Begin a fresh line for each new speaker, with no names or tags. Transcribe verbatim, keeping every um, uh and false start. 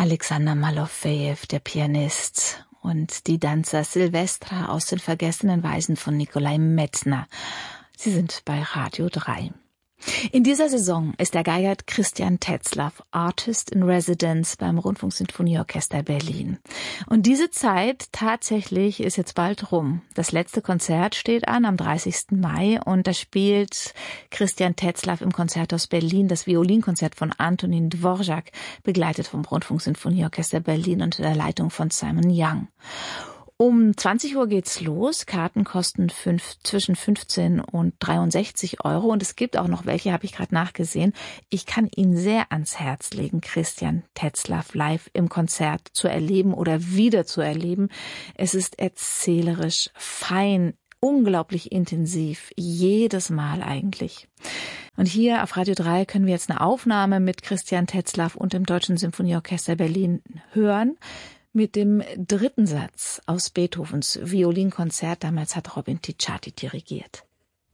Alexander Malofejew, der Pianist, und die Danza Silvestra aus den Vergessenen Weisen von Nikolai Metzner. Sie sind bei Radio drei. In dieser Saison ist der Geiger Christian Tetzlaff Artist in Residence beim Rundfunksinfonieorchester Berlin. Und diese Zeit tatsächlich ist jetzt bald rum. Das letzte Konzert steht an am dreißigsten Mai und da spielt Christian Tetzlaff im Konzerthaus Berlin das Violinkonzert von Antonin Dvorak, begleitet vom Rundfunksinfonieorchester Berlin unter der Leitung von Simon Young. Um zwanzig Uhr geht's los. Karten kosten fünf, zwischen fünfzehn und dreiundsechzig Euro. Und es gibt auch noch welche, habe ich gerade nachgesehen. Ich kann Ihnen sehr ans Herz legen, Christian Tetzlaff live im Konzert zu erleben oder wieder zu erleben. Es ist erzählerisch, fein, unglaublich intensiv. Jedes Mal eigentlich. Und hier auf Radio drei können wir jetzt eine Aufnahme mit Christian Tetzlaff und dem Deutschen Symphonieorchester Berlin hören. Mit dem dritten Satz aus Beethovens Violinkonzert, damals hat Robin Ticciati dirigiert.